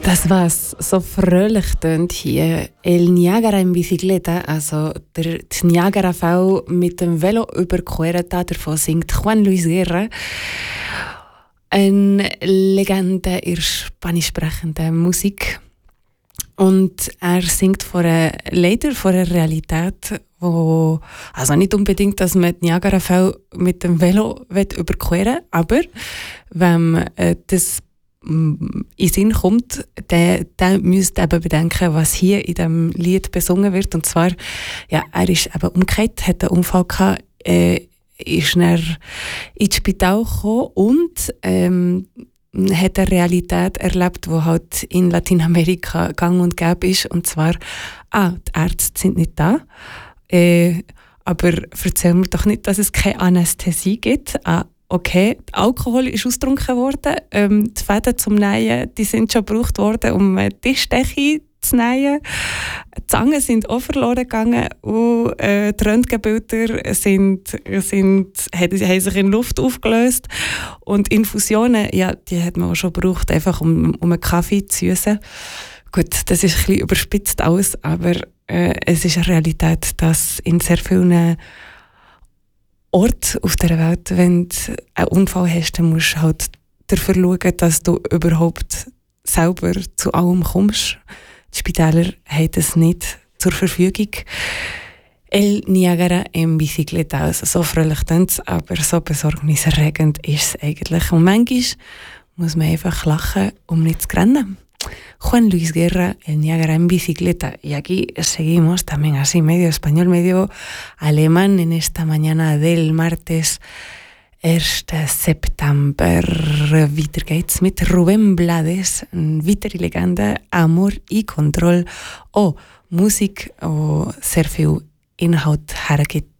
Das, was so fröhlich tönt hier, El Niagara in Bicicleta, also der Niagara-Fall mit dem Velo überqueren, davon singt Juan Luis Guerra, eine Legende in spanisch sprechenden Musik. Und er singt leider von einer Realität, wo, also nicht unbedingt, dass man den Niagara-Fall mit dem Velo überqueren will, aber wenn man das in Sinn kommt, der müsste eben bedenken, was hier in diesem Lied besungen wird. Und zwar, ja, er ist eben umgekehrt, hat einen Unfall gehabt, ist dann ins Spital gekommen und hat eine Realität erlebt, die halt in Lateinamerika gang und gäbe ist. Und zwar, die Ärzte sind nicht da, aber erzähl mir doch nicht, dass es keine Anästhesie gibt. Okay, Alkohol ist ausgetrunken worden, die Fäden zum Nähen, die sind schon gebraucht worden, um Tischdecke zu nähen. Die Zangen sind auch verloren gegangen und die Röntgenbilder haben sich in Luft aufgelöst. Und Infusionen, ja, die hat man auch schon gebraucht, einfach um einen Kaffee zu süßen. Gut, das ist ein bisschen überspitzt alles, aber es ist eine Realität, dass in sehr vielen Ort auf der Welt, wenn du einen Unfall hast, dann musst du halt dafür schauen, dass du überhaupt selber zu allem kommst. Die Spitäler haben das nicht zur Verfügung. El Niagara en Bicicleta, also so fröhlich tönt es, aber so besorgniserregend ist es eigentlich. Und manchmal muss man einfach lachen, um nicht zu rennen. Juan Luis Guerra, El Niagara en Bicicleta. Y aquí seguimos también así, medio español, medio alemán, en esta mañana del martes 1. September. Weiter geht's mit Rubén Blades, eine weitere Legende, Amor y Control. Musik, die sehr viel Inhalt hergibt.